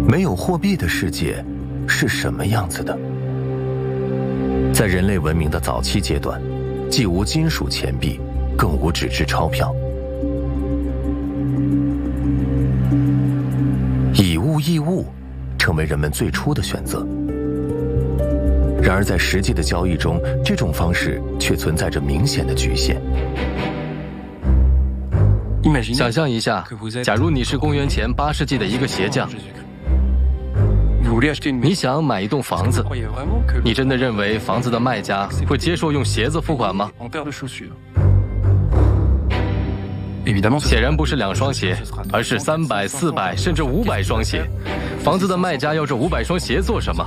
没有货币的世界是什么样子的？在人类文明的早期阶段，既无金属钱币，更无纸质钞票，以物易物成为人们最初的选择。然而在实际的交易中，这种方式却存在着明显的局限。 想象一下，假如你是公元前8世纪的一个鞋匠，你想买一栋房子，你真的认为房子的卖家会接受用鞋子付款吗？显然不是2双鞋，而是300、400甚至500双鞋。房子的卖家要这500双鞋做什么？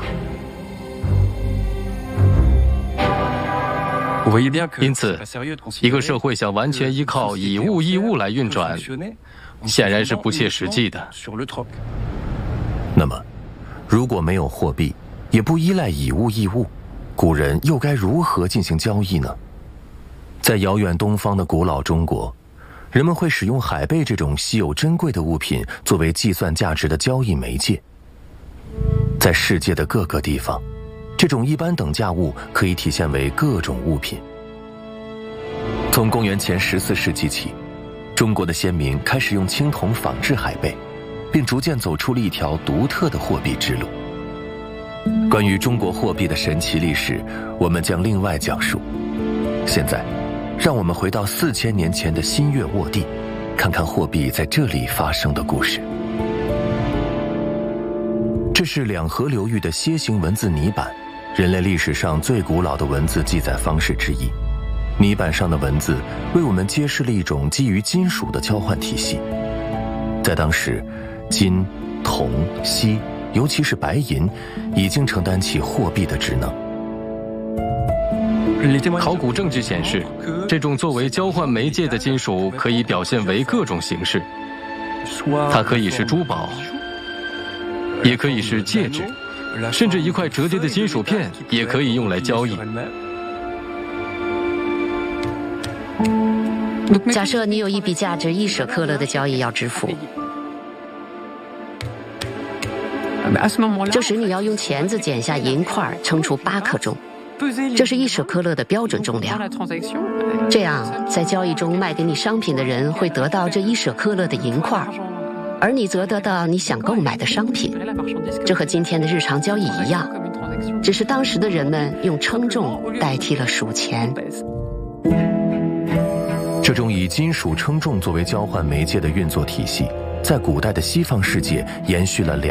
因此，一个社会想完全依靠以物易物来运转，显然是不切实际的。 那么，如果没有货币，也不依赖以物易物，古人又该如何进行交易呢？在遥远东方的古老中国，人们会使用海贝这种稀有珍贵的物品作为计算价值的交易媒介。在世界的各个地方，这种一般等价物可以体现为各种物品。从公元前14世纪起，中国的先民开始用青铜仿制海贝，并逐渐走出了一条独特的货币之路。关于中国货币的神奇历史，我们将另外讲述。现在，让我们回到4000年前的新月沃地，看看货币在这里发生的故事。这是两河流域的楔形文字泥板，人类历史上最古老的文字记载方式之一。泥板上的文字为我们揭示了一种基于金属的交换体系。在当时，金、铜、锡，尤其是白银，已经承担起货币的职能。 考古证据显示，这种作为交换媒介的金属可以表现为各种形式，它可以是珠宝，也可以是戒指，甚至一块折叠的金属片也可以用来交易。 假设你有一笔价值1舍克勒的交易要支付，这时你要用钳子剪下银块，称出8克重，这是1舍克勒的标准重量。这样，在交易中卖给你商品的人会得到这1舍克勒的银块，而你则得到你想购买的商品。这和今天的日常交易一样，只是当时的人们用称重代替了数钱。 这种以金属称重作为交换媒介的运作体系，在古代的西方世界延续了